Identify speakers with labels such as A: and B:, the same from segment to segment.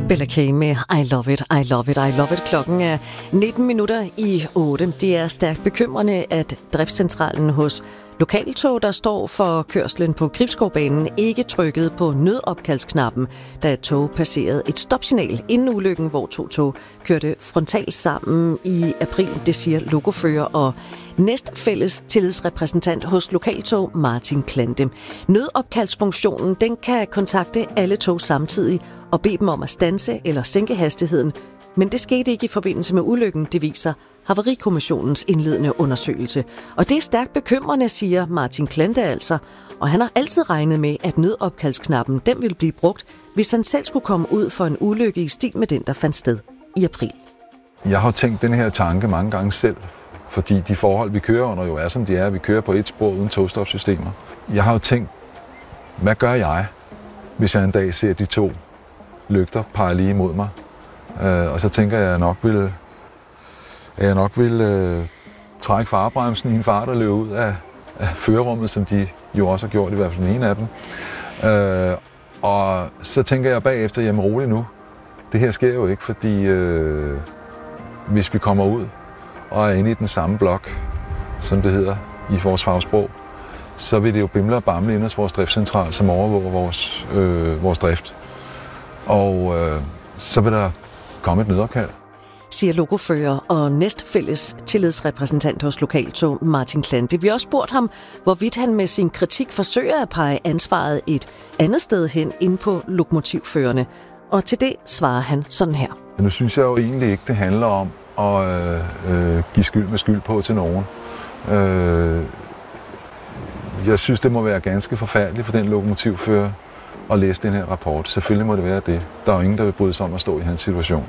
A: Bella K med I Love It, I Love It, I Love It. Klokken er 8:19. Det er stærkt bekymrende, at driftscentralen hos Lokaltog, der står for kørslen på Gribskovbanen, ikke trykkede på nødopkaldsknappen, da et tog passerede et stopsignal inden ulykken, hvor to tog kørte frontalt sammen i april, det siger lokofører og næstfælles tillidsrepræsentant hos Lokaltog, Martin Klante. Nødopkaldsfunktionen, den kan kontakte alle tog samtidig og bede dem om at standse eller sænke hastigheden, men det skete ikke i forbindelse med ulykken, det viser Havarikommissionens indledende undersøgelse. Og det er stærkt bekymrende, siger Martin Klante altså, og han har altid regnet med, at nødopkaldsknappen den ville blive brugt, hvis han selv skulle komme ud for en ulykke i stil med den, der fandt sted i april.
B: Jeg har tænkt den her tanke mange gange selv, fordi de forhold, vi kører under, jo er, som de er. Vi kører på et spor uden togstopsystemer. Jeg har jo tænkt, hvad gør jeg, hvis jeg en dag ser de to lygter pege lige imod mig? Og så tænker jeg, at jeg nok vil trække farebremsen i en fart og løbe ud af førerrummet, som de jo også har gjort, i hvert fald den ene af dem. Og så tænker jeg bagefter, jamen rolig nu. Det her sker jo ikke, fordi hvis vi kommer ud og er inde i den samme blok, som det hedder i vores fagsprog, så vil det jo bimle og bamle inde hos vores driftscentral, som overvåger vores drift. Og så vil der komme et nødopkald,
A: siger lokofører og næstfælles tillidsrepræsentant hos Lokaltog, Martin Klante. Vi har også spurgt ham, hvorvidt han med sin kritik forsøger at pege ansvaret et andet sted hen inde på lokomotivførerne. Og til det svarer han sådan her.
B: Nu synes jeg jo egentlig ikke, det handler om at give skyld med skyld på til nogen. Jeg synes, det må være ganske forfærdeligt for den lokomotivfører at læse den her rapport. Selvfølgelig må det være det. Der er jo ingen, der vil bryde sig om at stå i hans situation.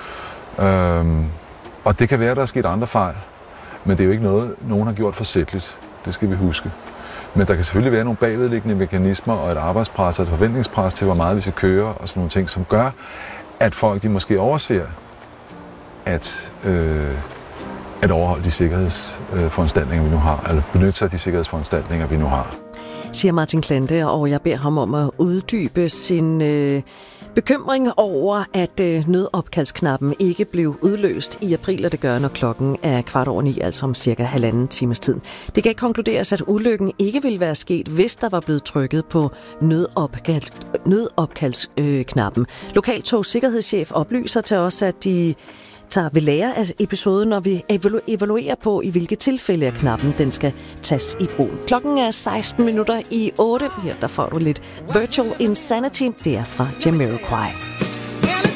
B: Og det kan være, der er sket andre fejl, men det er jo ikke noget, nogen har gjort forsætligt. Det skal vi huske. Men der kan selvfølgelig være nogle bagvedliggende mekanismer og et arbejdspres og et forventningspres til, hvor meget vi skal køre og sådan nogle ting, som gør, at folk de måske overser at overholde de sikkerhedsforanstaltninger, vi nu har, eller benytte sig af de sikkerhedsforanstaltninger, vi nu har.
A: Siger Martin Klante, og jeg beder ham om at uddybe sin bekymring over, at nødopkaldsknappen ikke blev udløst i april, og det gør, når klokken er 8:15, altså om cirka 1,5 times tid. Det kan konkluderes, at ulykken ikke ville være sket, hvis der var blevet trykket på nødopkaldsknappen. Lokaltogs sikkerhedschef oplyser til os, at de tager ved lære af episoden, når vi evaluerer på, i hvilke tilfælde af knappen den skal tages i brug. Klokken er 16:08. Her der får du lidt Virtual Insanity. Det er fra Jamiroquai.